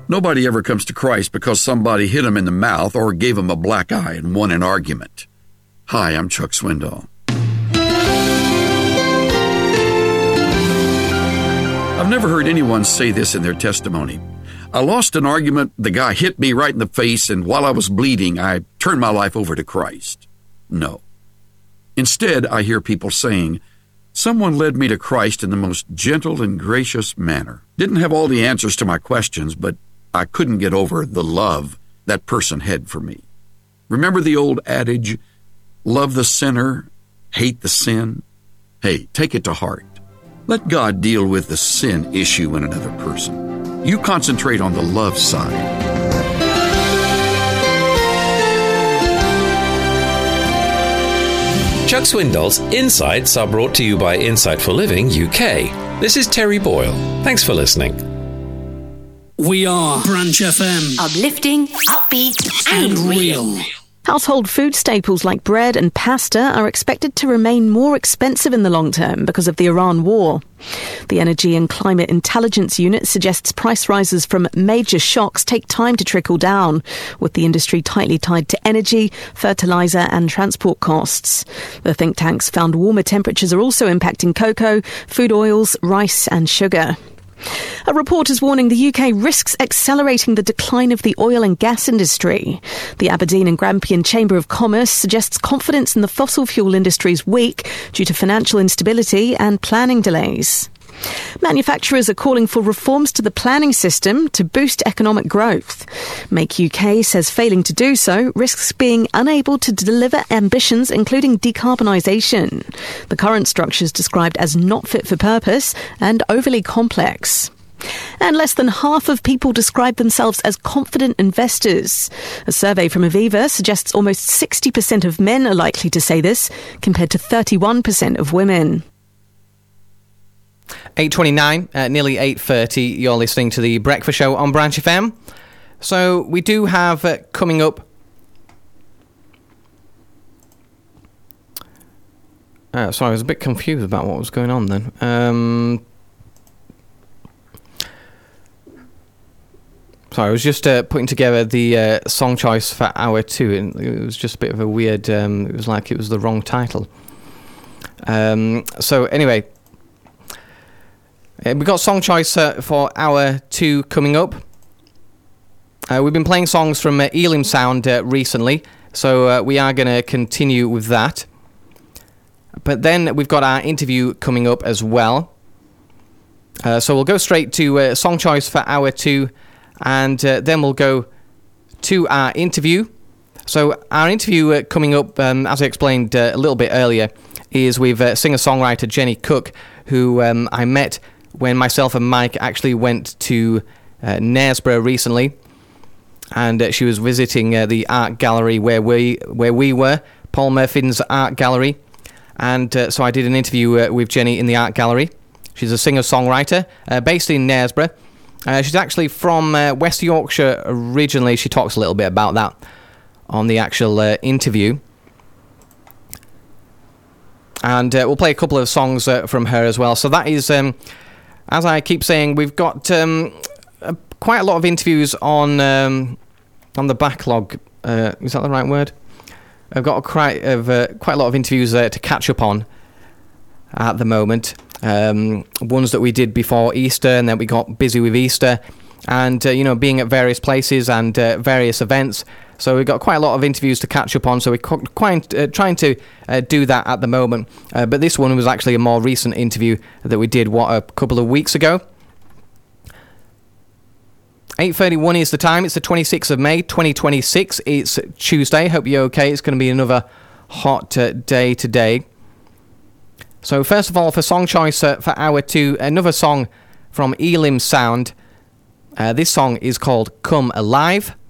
Nobody ever comes to Christ because somebody hit him in the mouth or gave him a black eye and won an argument. Hi, I'm Chuck Swindoll. I've never heard anyone say this in their testimony. I lost an argument, the guy hit me right in the face, and while I was bleeding, I turned my life over to Christ. No. Instead, I hear people saying, someone led me to Christ in the most gentle and gracious manner. Didn't have all the answers to my questions, but I couldn't get over the love that person had for me. Remember the old adage, love the sinner, hate the sin? Hey, take it to heart. Let God deal with the sin issue in another person. You concentrate on the love side. Chuck Swindoll's Insights are brought to you by Insightful Living UK. This is Terry Boyle. Thanks for listening. We are Branch FM. Uplifting, upbeat, and real. Household food staples like bread and pasta are expected to remain more expensive in the long term because of the Iran war. The Energy and Climate Intelligence Unit suggests price rises from major shocks take time to trickle down, with the industry tightly tied to energy, fertiliser and transport costs. The think tanks found warmer temperatures are also impacting cocoa, food oils, rice and sugar. A report is warning the UK risks accelerating the decline of the oil and gas industry. The Aberdeen and Grampian Chamber of Commerce suggests confidence in the fossil fuel industry is weak due to financial instability and planning delays. Manufacturers are calling for reforms to the planning system to boost economic growth. Make UK says failing to do so risks being unable to deliver ambitions including decarbonisation. The current structure is described as not fit for purpose and overly complex. And less than half of people describe themselves as confident investors. A survey from Aviva suggests almost 60% of men are likely to say this, compared to 31% of women. 8:29, nearly 8:30, you're listening to The Breakfast Show on Branch FM. So we do have coming up... sorry, I was a bit confused about what was going on then. Sorry, I was just putting together the song choice for hour 2, and it was just a bit of a weird... it was like it was the wrong title. So anyway... we've got song choice for hour 2 coming up. We've been playing songs from Elim Sound recently, so we are going to continue with that. But then we've got our interview coming up as well. So we'll go straight to song choice for hour 2, and then we'll go to our interview. So our interview coming up, as I explained a little bit earlier, is with singer-songwriter Jenny Cook, who I met when myself and Mike actually went to Knaresborough recently, and she was visiting the art gallery where we were, Paul Murfin's art gallery, and so I did an interview with Jenny in the art gallery. She's a singer-songwriter based in Knaresborough. She's actually from West Yorkshire originally. She talks a little bit about that on the actual interview. And we'll play a couple of songs from her as well. So that is... as I keep saying, we've got quite a lot of interviews on the backlog. Is that the right word? I've got quite a lot of interviews to catch up on at the moment. Ones that we did before Easter, and then we got busy with Easter, and being at various places and various events. So we've got quite a lot of interviews to catch up on, so we're quite trying to do that at the moment. But this one was actually a more recent interview that we did, a couple of weeks ago. 8:31 is the time. It's the 26th of May, 2026. It's Tuesday. Hope you're okay. It's going to be another hot day today. So first of all, for song choice for hour 2, another song from Elim Sound. This song is called Come Alive.